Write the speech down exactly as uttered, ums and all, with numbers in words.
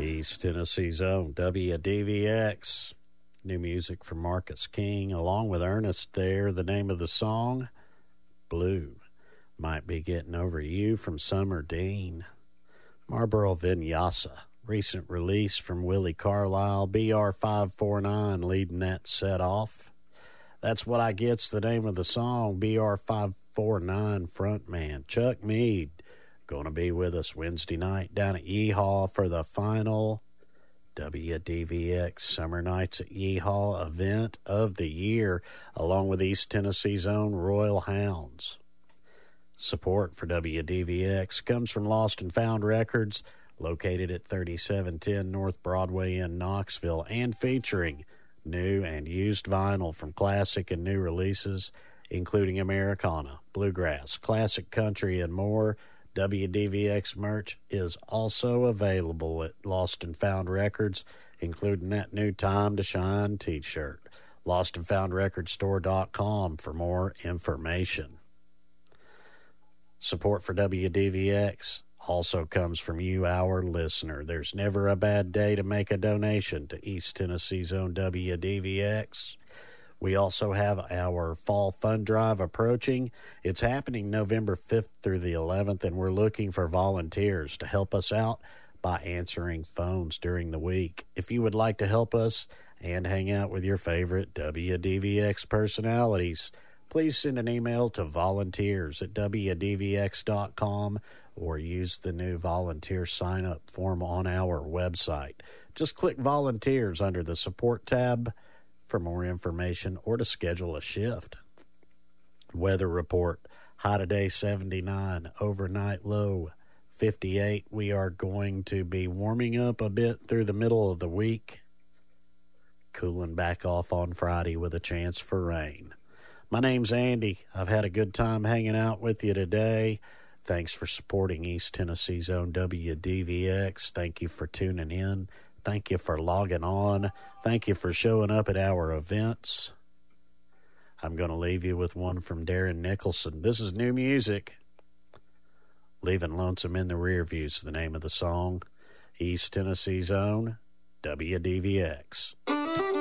East Tennessee's own W D V X. New music from Marcus King, along with Ernest there. The name of the song, Blue. Might Be Getting Over You from Summer Dean. Marlboro Vinyasa, recent release from Willie Carlisle. B R five forty-nine leading that set off. That's What I Get's the name of the song. B R five forty-nine frontman Chuck Mead going to be with us Wednesday night down at Yeehaw for the final W D V X Summer Nights at Yeehaw event of the year, along with East Tennessee's own Royal Hounds. Support for W D V X comes from Lost and Found Records, located at thirty-seven ten North Broadway in Knoxville, and featuring new and used vinyl from classic and new releases, including Americana, bluegrass, classic country, and more. W D V X merch is also available at Lost and Found Records, including that new Time to Shine t-shirt. lost and found record store dot com for more information. Support for W D V X also comes from you, our listener. There's never a bad day to make a donation to East Tennessee's own W D V X. We also have our fall fund drive approaching. It's happening November fifth through the eleventh, and we're looking for volunteers to help us out by answering phones during the week. If you would like to help us and hang out with your favorite W D V X personalities, please send an email to volunteers at W D V X dot com or use the new volunteer sign-up form on our website. Just click Volunteers under the Support tab for more information or to schedule a shift. Weather report, high today seventy-nine, overnight low fifty-eight. We are going to be warming up a bit through the middle of the week, cooling back off on Friday with a chance for rain. My name's Andy. I've had a good time hanging out with you today. Thanks for supporting East Tennessee's own W D V X. Thank you for tuning in. Thank you for logging on. Thank you for showing up at our events. I'm going to leave you with one from Darren Nicholson. This is new music. Leaving Lonesome in the Rear View is the name of the song. East Tennessee's own W D V X.